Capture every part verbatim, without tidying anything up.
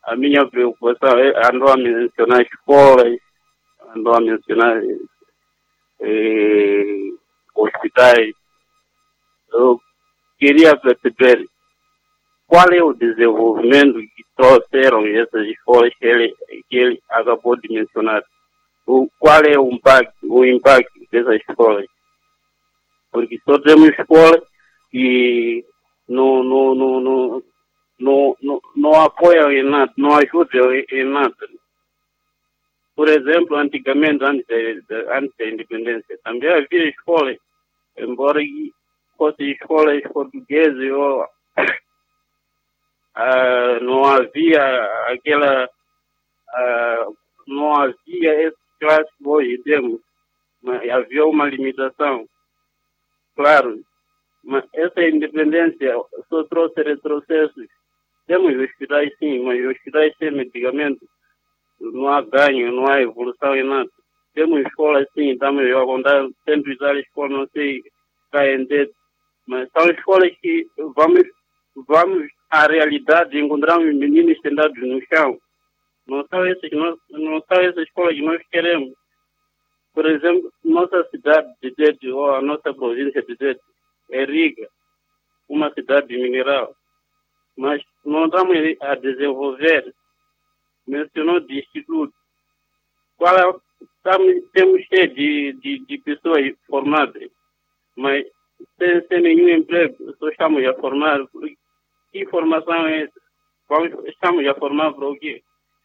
a minha preocupação é, andou a mencionar escolas, andou a mencionar eh, hospitais. Eu queria perceber qual é o desenvolvimento que trouxeram essas escolas que ele, que ele acabou de mencionar. O, qual é o impacto, o impacto dessas escolas? Porque só temos escolas que não, não, não, não, não, não, não apoiam em nada, não ajudam em, em nada. Por exemplo, antigamente, antes, de, de, antes da independência, também havia escolas, embora fossem escolas portuguesas ou Uh, não havia aquela, uh, não havia esse clássico que hoje temos, mas havia uma limitação, claro, mas essa independência só trouxe retrocessos. Temos hospitais sim, mas hospitais sem medicamentos, não há ganho, não há evolução em nada. Temos escolas sim, estamos a contar, sempre usar escolas, não sei, K N D, mas são escolas que vamos, vamos à realidade, encontramos meninos sentados no chão. Não são essas, não, não são essas escolas que nós queremos. Por exemplo, nossa cidade de Tete, ou a nossa província de Tete, é Riga, uma cidade mineral. Mas não estamos a desenvolver. Mencionou de instituto. Qual é, estamos, temos cheio de, de, de pessoas formadas, mas sem, sem nenhum emprego, só estamos a formar. Que formação é essa? Estamos a formar para o quê?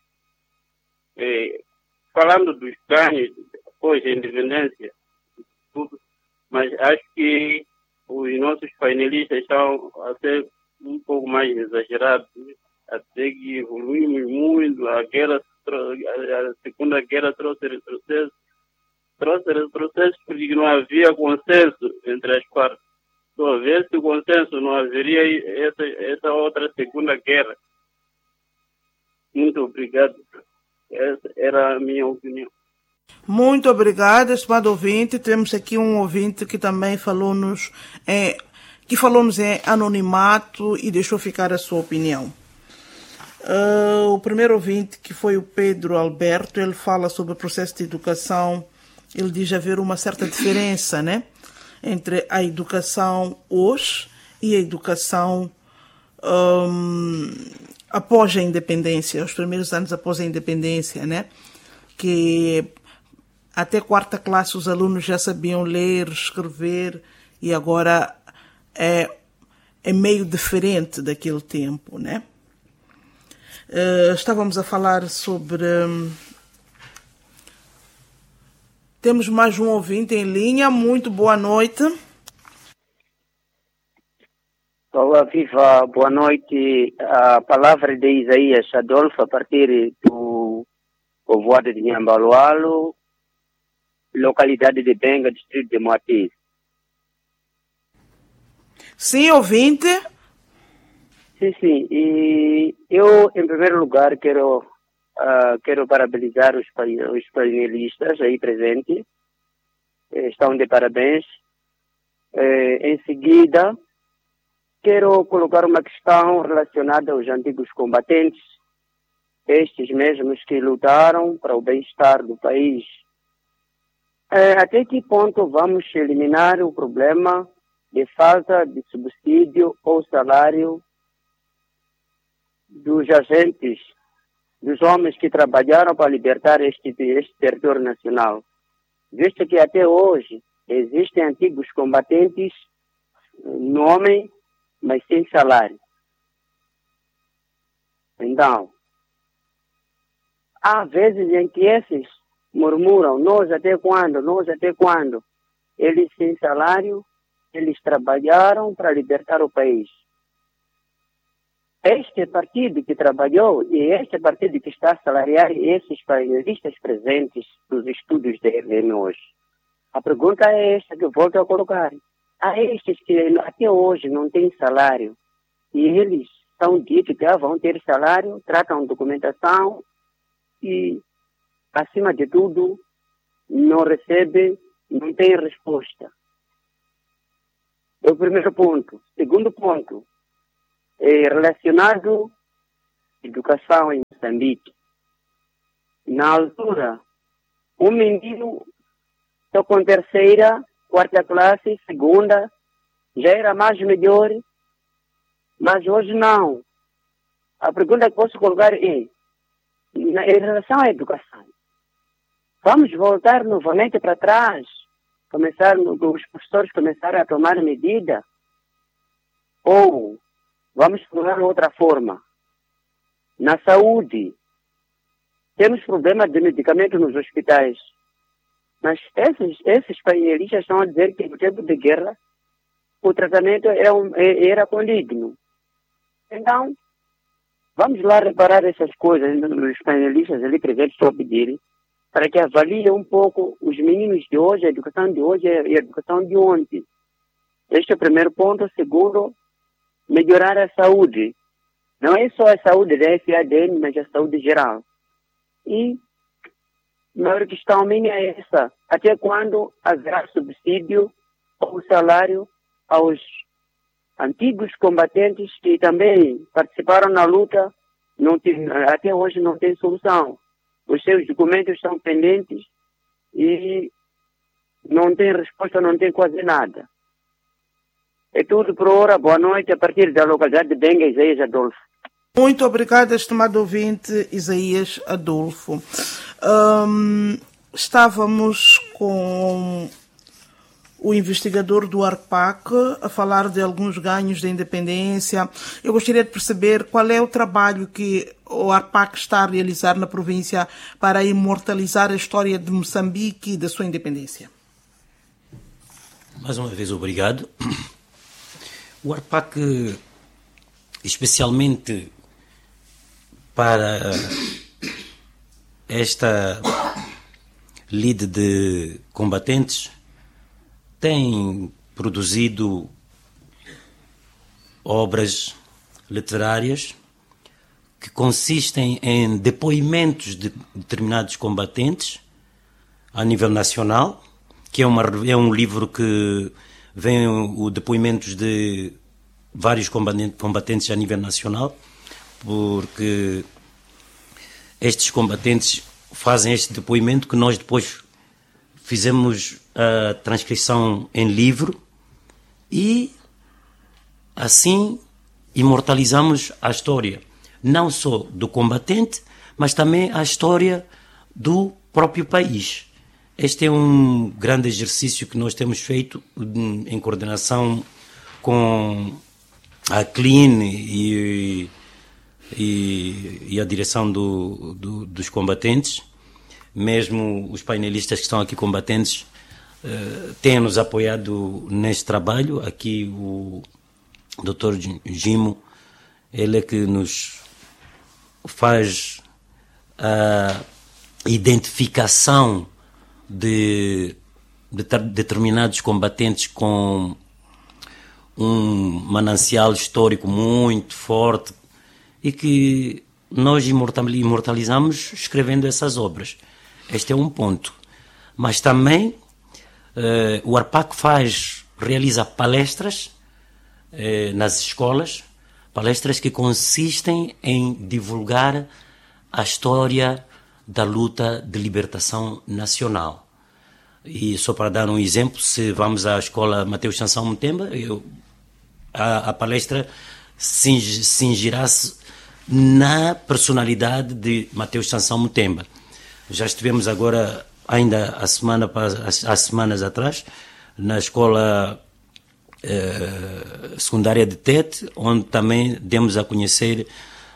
É, falando dos ganhos, depois da independência, tudo, mas acho que os nossos painelistas estão a ser um pouco mais exagerados, até que evoluímos muito, a guerra, a Segunda Guerra trouxe retrocesso, trouxe retrocesso porque não havia consenso entre as partes. Se houvesse consenso, não haveria essa, essa outra Segunda Guerra. Muito obrigado. Essa era a minha opinião. Muito obrigada, estimado ouvinte. Temos aqui um ouvinte que também falou-nos é, que falou-nos em anonimato e deixou ficar a sua opinião. Uh, o primeiro ouvinte, que foi o Pedro Alberto, ele fala sobre o processo de educação. Ele diz haver uma certa diferença, né, entre a educação hoje e a educação um, após a independência, os primeiros anos após a independência, né? Que até quarta classe os alunos já sabiam ler, escrever, e agora é, é meio diferente daquele tempo, né? Uh, estávamos a falar sobre... Um, temos mais um ouvinte em linha. Muito boa noite. Olá, viva, boa noite. A palavra de Isaías Adolfo, a partir do povoado de Nhambaloalo, localidade de Benga, distrito de Moatize. Sim, ouvinte. Sim, sim. E eu, em primeiro lugar, quero, uh, quero parabenizar os, os painelistas aí presentes. Estão de parabéns. Eh, em seguida, quero colocar uma questão relacionada aos antigos combatentes, estes mesmos que lutaram para o bem-estar do país. É, até que ponto vamos eliminar o problema de falta de subsídio ou salário dos agentes, dos homens que trabalharam para libertar este, este território nacional? Visto que até hoje existem antigos combatentes, nome, mas sem salário. Então, há vezes em que esses murmuram, nós até quando, nós até quando? Eles sem salário, eles trabalharam para libertar o país. Este partido que trabalhou e este partido que está a salariar esses painelistas presentes dos estudos de R N hoje. A pergunta é esta que eu volto a colocar. Há estes que até hoje não têm salário e eles são ditos que ah, vão ter salário, tratam documentação e, acima de tudo, não recebem, não têm resposta. É o primeiro ponto. Segundo ponto, é relacionado à educação em Moçambique. Na altura, um menino estou com terceira, quarta classe, segunda, já era mais melhor, mas hoje não. A pergunta que posso colocar é, na, em relação à educação, vamos voltar novamente para trás, começar, os professores começaram a tomar medida, ou vamos procurar outra forma? Na saúde, temos problemas de medicamentos nos hospitais, mas esses, esses painelistas estão a dizer que no tempo de guerra o tratamento era, um, era condigno. Então, vamos lá reparar essas coisas. Os painelistas ali presentes estão a pedir para que avaliem um pouco os meninos de hoje, a educação de hoje e a educação de ontem. Este é o primeiro ponto. Segundo, melhorar a saúde. Não é só a saúde da F A D N, mas a saúde geral. E a maior questão minha é essa. Até quando haverá subsídio ou salário aos antigos combatentes que também participaram na luta? Não tem, até hoje não tem solução. Os seus documentos estão pendentes e não tem resposta, não tem quase nada. É tudo por hora. Boa noite, a partir da localidade de Benga, Isaías Adolfo. Muito obrigada, estimado ouvinte Isaías Adolfo. Um, estávamos com o investigador do ARPAC a falar de alguns ganhos da independência. Eu gostaria de perceber qual é o trabalho que o ARPAC está a realizar na província para imortalizar a história de Moçambique e da sua independência. Mais uma vez, obrigado. O ARPAC, especialmente para esta lide de combatentes, tem produzido obras literárias que consistem em depoimentos de determinados combatentes a nível nacional, que é, uma, é um livro que vem o depoimentos de vários combatentes a nível nacional, porque estes combatentes fazem este depoimento que nós depois fizemos a transcrição em livro e assim imortalizamos a história, não só do combatente, mas também a história do próprio país. Este é um grande exercício que nós temos feito em coordenação com a C L I N e, e, e a direção do, do, dos combatentes. Mesmo os painelistas que estão aqui combatentes uh, têm-nos apoiado neste trabalho. Aqui o doutor Gimo, ele é que nos faz a identificação de, de determinados combatentes com um manancial histórico muito forte e que nós imortalizamos escrevendo essas obras. Este é um ponto. Mas também eh, o ARPAC faz, realiza palestras eh, nas escolas, palestras que consistem em divulgar a história da luta de libertação nacional. E só para dar um exemplo, se vamos à escola Mateus Sansão Mutemba, eu, a, a palestra cingirá-se na personalidade de Mateus Sansão Mutemba. Já estivemos agora, ainda a semana, há semanas atrás, na escola eh, secundária de Tete, onde também demos a conhecer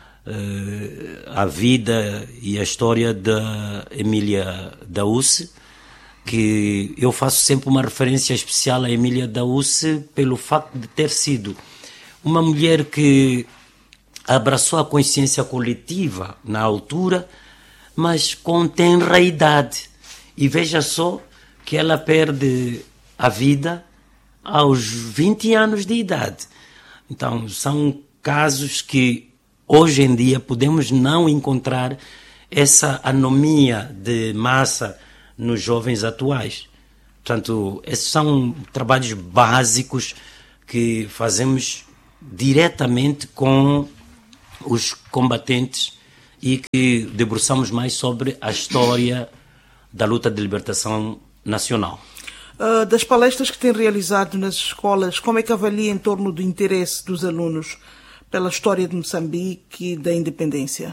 eh, a vida e a história da Emília Daúce, que eu faço sempre uma referência especial a Emília Daúce pelo facto de ter sido uma mulher que abraçou a consciência coletiva na altura, mas com tenra idade. E veja só que ela perde a vida aos vinte anos de idade. Então, são casos que hoje em dia podemos não encontrar essa anomia de massa nos jovens atuais. Portanto, esses são trabalhos básicos que fazemos diretamente com os combatentes e que debruçamos mais sobre a história da luta de libertação nacional. Uh, das palestras que tem realizado nas escolas, como é que avalia em torno do interesse dos alunos pela história de Moçambique e da independência?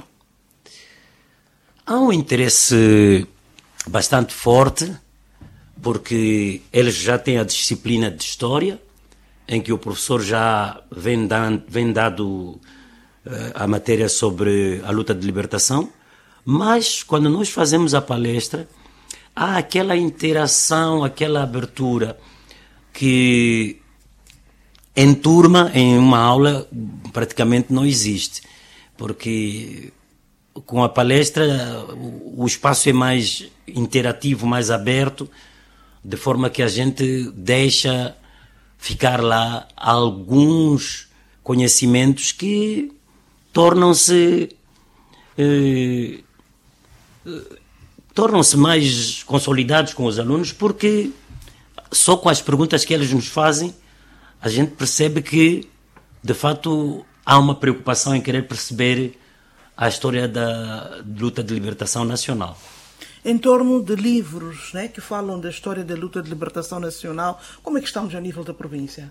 Há um interesse bastante forte, porque eles já têm a disciplina de história, em que o professor já vem, dan, vem dado uh, a matéria sobre a luta de libertação, mas quando nós fazemos a palestra, há aquela interação, aquela abertura que em turma, em uma aula, praticamente não existe, porque com a palestra o espaço é mais interativo, mais aberto, de forma que a gente deixa ficar lá alguns conhecimentos que tornam-se eh, tornam-se mais consolidados com os alunos, porque só com as perguntas que eles nos fazem a gente percebe que, de fato, há uma preocupação em querer perceber a história da luta de libertação nacional. Em torno de livros, né, que falam da história da luta de libertação nacional, como é que estamos a nível da província?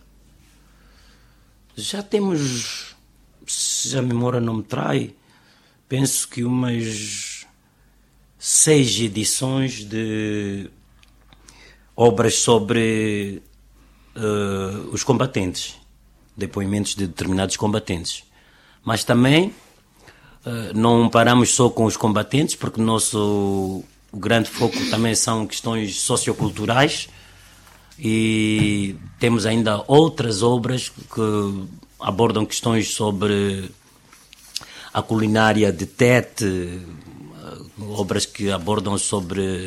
Já temos, se a memória não me trai, penso que umas seis edições de obras sobre uh, os combatentes, depoimentos de determinados combatentes. Mas também uh, não paramos só com os combatentes, porque o nosso o grande foco também são questões socioculturais, e temos ainda outras obras que abordam questões sobre a culinária de Tete, obras que abordam sobre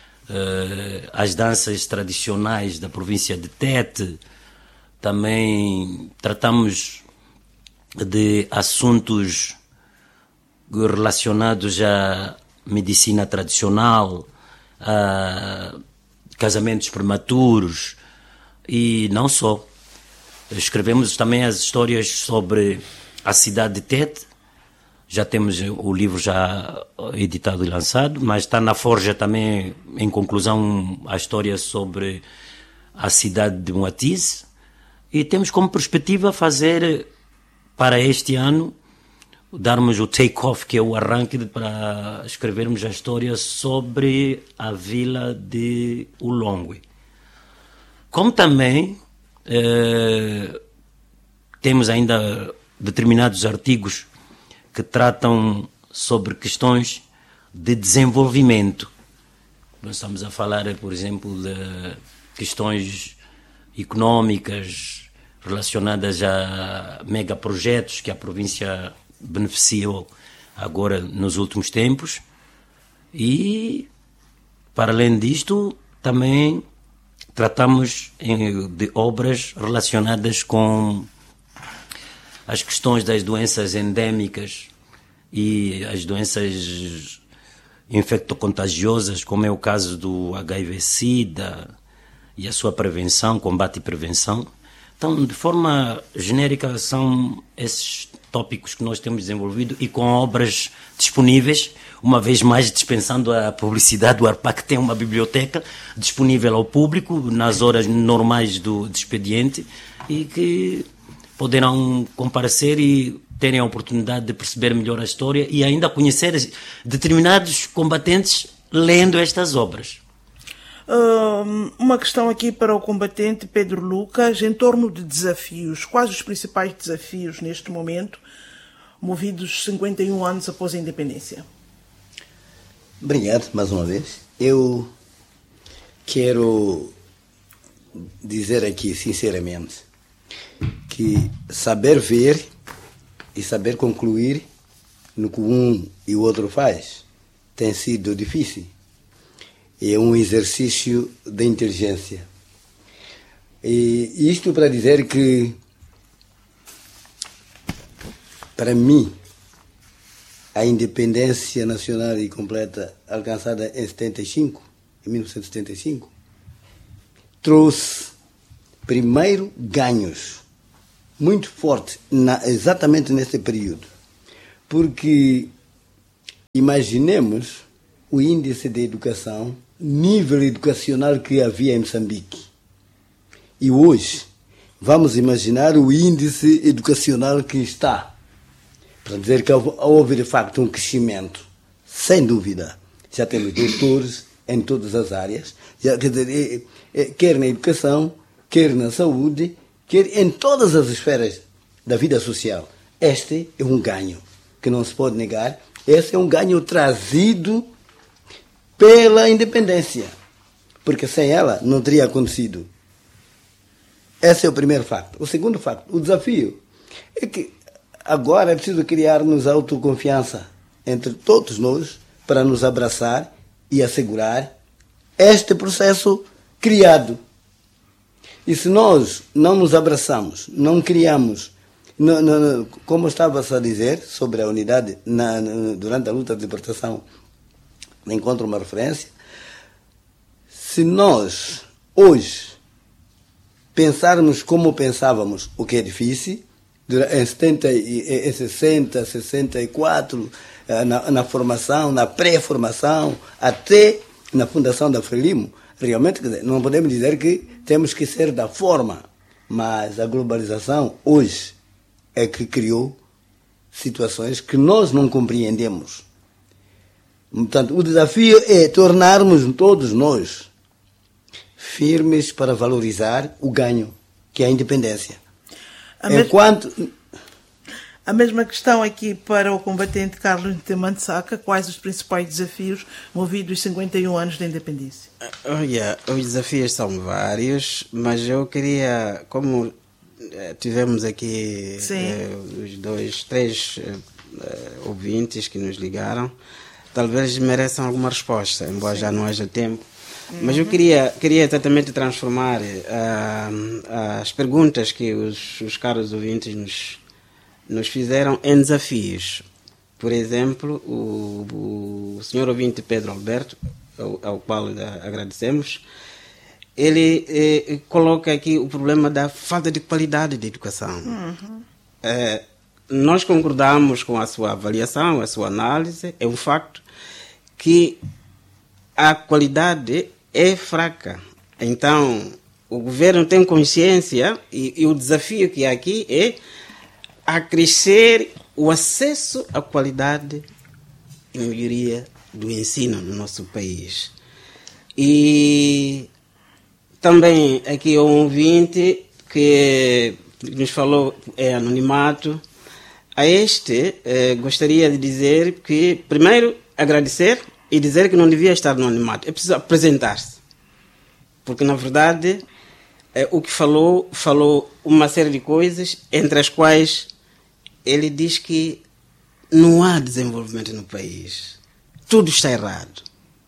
uh, as danças tradicionais da província de Tete. Também tratamos de assuntos relacionados à medicina tradicional, a casamentos prematuros, e não só. Escrevemos também as histórias sobre a cidade de Tete. Já temos o livro já editado e lançado, mas está na forja também, em conclusão, a história sobre a cidade de Moatize. E temos como perspectiva fazer, para este ano, darmos o take-off, que é o arranque, para escrevermos a história sobre a vila de Ulongwe. Como também eh, temos ainda determinados artigos que tratam sobre questões de desenvolvimento. Nós estamos a falar, por exemplo, de questões económicas relacionadas a megaprojetos que a província beneficiou agora nos últimos tempos, e, para além disto, também tratamos de obras relacionadas com as questões das doenças endémicas e as doenças infectocontagiosas, como é o caso do H I V-Sida e a sua prevenção, combate e prevenção. Então, de forma genérica, são esses tópicos que nós temos desenvolvido, e com obras disponíveis, uma vez mais dispensando a publicidade. O ARPAC tem uma biblioteca disponível ao público nas horas normais do, do expediente, e que poderão comparecer e terem a oportunidade de perceber melhor a história e ainda conhecer determinados combatentes lendo estas obras. Uh, uma questão aqui para o combatente Pedro Lucas, em torno de desafios. Quais os principais desafios neste momento, movidos cinquenta e um anos após a independência? Obrigado, mais uma vez. Eu quero dizer aqui, sinceramente, que saber ver e saber concluir no que um e o outro faz tem sido difícil. É um exercício de inteligência. E isto para dizer que, para mim, a independência nacional e completa alcançada em setenta e cinco, em mil novecentos e setenta e cinco, trouxe, primeiro, ganhos muito fortes na, exatamente nesse período. Porque Imaginemos o índice de educação, nível educacional que havia em Moçambique. E hoje, vamos imaginar o índice educacional que está. Para dizer que houve, de facto, um crescimento, sem dúvida. Já temos doutores em todas as áreas, já, quer dizer, quer na educação, quer na saúde, quer em todas as esferas da vida social. Este é um ganho que não se pode negar. Esse é um ganho trazido pela independência, porque sem ela não teria acontecido. Esse é o primeiro facto. O segundo facto, o desafio, é que agora é preciso criarmos autoconfiança entre todos nós para nos abraçar e assegurar este processo criado. E se nós não nos abraçamos, não criamos, não, não, como estava-se a dizer sobre a unidade na, na, durante a luta de libertação, encontro uma referência, se nós hoje pensarmos como pensávamos, o que é difícil, em, setenta, em sessenta, sessenta e quatro, na, na formação, na pré-formação, até na fundação da Frelimo, realmente, quer dizer, não podemos dizer que temos que ser da forma, mas a globalização hoje é que criou situações que nós não compreendemos. Portanto, o desafio é tornarmos todos nós firmes para valorizar o ganho, que é a independência. A mes- Enquanto... A mesma questão aqui para o combatente Carlos Ntemantsaka. Quais os principais desafios movidos os cinquenta e um anos da independência? Olha, os desafios são vários, mas eu queria, como eh, tivemos aqui eh, os dois, três eh, ouvintes que nos ligaram, talvez mereçam alguma resposta, embora Sim. já não haja tempo. Uhum. Mas eu queria, queria exatamente transformar uh, as perguntas que os, os caros ouvintes nos, nos fizeram em desafios. Por exemplo, o, o senhor ouvinte Pedro Alberto, ao, ao qual agradecemos, ele eh, coloca aqui o problema da falta de qualidade de educação. Uhum. Eh, nós concordamos com a sua avaliação, a sua análise, é um facto que a qualidade é fraca. Então, o governo tem consciência e, e o desafio que há aqui é acrescer o acesso à qualidade e melhoria do ensino no nosso país. E também aqui um ouvinte que nos falou é anonimato. A este eh, gostaria de dizer que, primeiro, agradecer e dizer que não devia estar no anonimato. É preciso apresentar-se. Porque, na verdade, eh, o que falou, falou uma série de coisas, entre as quais ele diz que não há desenvolvimento no país. Tudo está errado.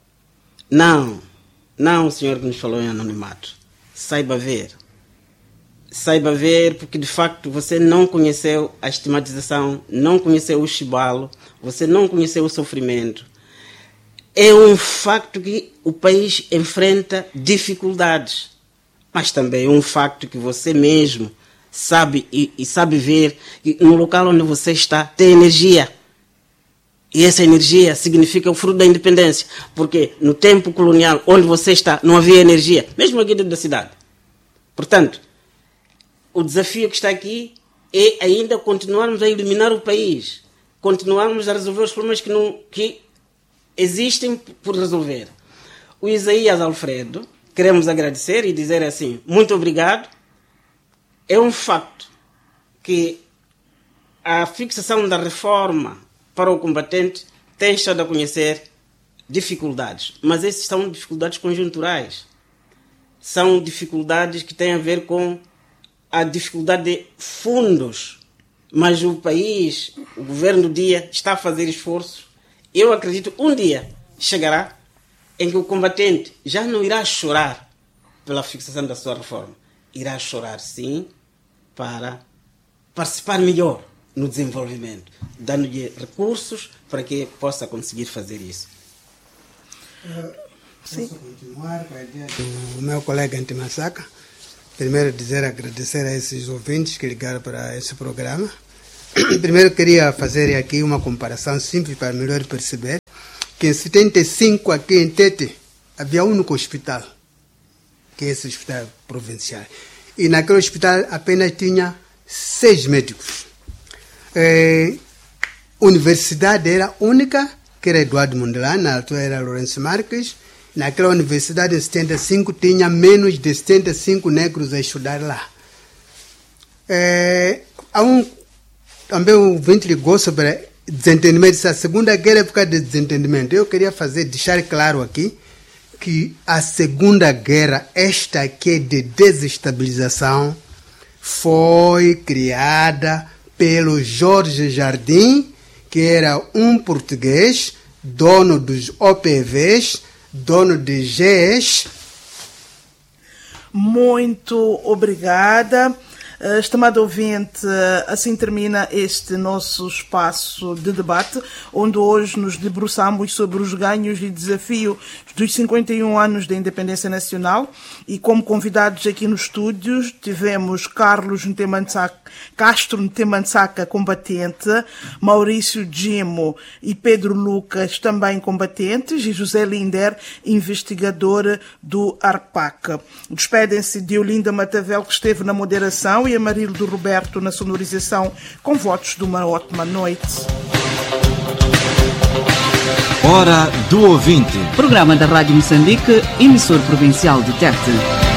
Não, não, o senhor que nos falou em anonimato. Saiba ver. Saiba ver, porque de facto você não conheceu a estigmatização, não conheceu o chibalo, você não conheceu o sofrimento. É um facto que o país enfrenta dificuldades, mas também é um facto que você mesmo sabe e, e sabe ver que no local onde você está tem energia. E essa energia significa o fruto da independência, porque no tempo colonial onde você está não havia energia, mesmo aqui dentro da cidade. Portanto, o desafio que está aqui é ainda continuarmos a iluminar o país, continuarmos a resolver os problemas que, não, que existem por resolver. O Isaías Alfredo, queremos agradecer e dizer assim, muito obrigado. É um facto que a fixação da reforma para o combatente tem estado a conhecer dificuldades, mas essas são dificuldades conjunturais. São dificuldades que têm a ver com a dificuldade de fundos, mas o país, o governo do dia está a fazer esforços. Eu acredito um dia chegará em que o combatente já não irá chorar pela fixação da sua reforma, irá chorar sim para participar melhor no desenvolvimento, dando-lhe recursos para que possa conseguir fazer isso. Uh, posso continuar com a ideia do meu colega Ntemantsaka. Primeiro dizer, agradecer a esses ouvintes que ligaram para esse programa. Primeiro queria fazer aqui uma comparação simples para melhor perceber que em setenta e cinco aqui em Tete havia um único hospital, que é esse hospital provincial. E naquele hospital apenas tinha seis médicos. É, a universidade era única, que era Eduardo Mondlane, na altura era Lourenço Marques. Naquela universidade em setenta e cinco tinha menos de setenta e cinco negros a estudar lá. É, há um, também o ouvinte ligou sobre desentendimento, a Segunda Guerra é época de desentendimento. Eu queria fazer, deixar claro aqui, que a Segunda Guerra, esta aqui de desestabilização, foi criada pelo Jorge Jardim, que era um português, dono dos O P Vs, dono de G E S. Muito obrigada. Uh, estimado ouvinte, uh, assim termina este nosso espaço de debate, onde hoje nos debruçamos sobre os ganhos e desafios dos cinquenta e um anos da independência nacional, e como convidados aqui nos estúdios tivemos Carlos Ntemantsaka, Castro Ntemantsaka, combatente, Maurício Dimo e Pedro Lucas, também combatentes, e José Linder, investigador do ARPAC. Despedem-se de Olinda Matavel, que esteve na moderação, e a Marildo Roberto na sonorização, com votos de uma ótima noite. Hora do Ouvinte. Programa da Rádio Moçambique, emissor provincial de Tete.